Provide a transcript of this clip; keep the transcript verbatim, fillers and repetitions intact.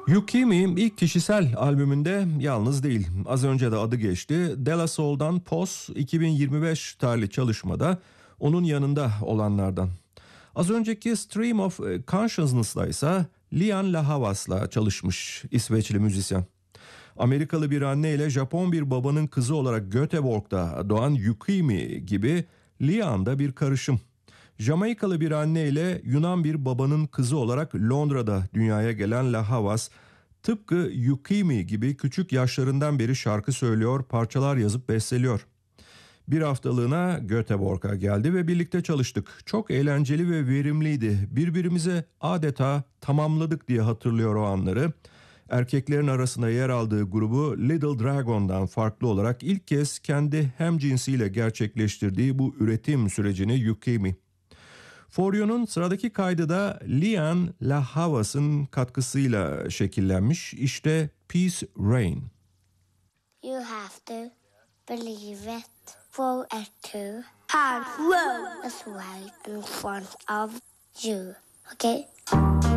Yukimi ilk kişisel albümünde yalnız değil. Az önce de adı geçti. De La Soul'dan Pos iki bin yirmi beş tarihli çalışmada onun yanında olanlardan. Az önceki Stream of Consciousness'la ise Lian La Havas'la çalışmış İsveçli müzisyen. Amerikalı bir anne ile Japon bir babanın kızı olarak Göteborg'da doğan Yukimi gibi Lian da bir karışım. Jamaikalı bir anne ile Yunan bir babanın kızı olarak Londra'da dünyaya gelen La Havas, tıpkı Yukimi gibi küçük yaşlarından beri şarkı söylüyor, parçalar yazıp besteliyor. Bir haftalığına Göteborg'a geldi ve birlikte çalıştık. Çok eğlenceli ve verimliydi. Birbirimize adeta tamamladık diye hatırlıyor o anları. Erkeklerin arasında yer aldığı grubu Little Dragon'dan farklı olarak ilk kez kendi hemcinsiyle gerçekleştirdiği bu üretim sürecini Yukimi. For You'nun sıradaki kaydı da Lian La Havas'ın katkısıyla şekillenmiş. İşte Peace Rain. You have to believe it for it to hard road is right in front of you. Okay?